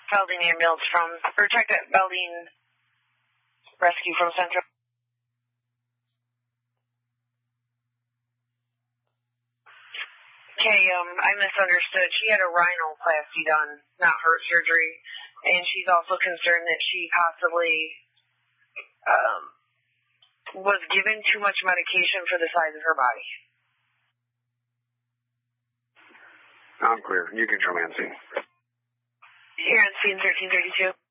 Belding ambulance check that Belding rescue from Central. Okay, I misunderstood. She had a rhinoplasty done, not heart surgery, and she's also concerned that she possibly was given too much medication for the size of her body. I'm clear. You can show me on scene. Here on scene 1332.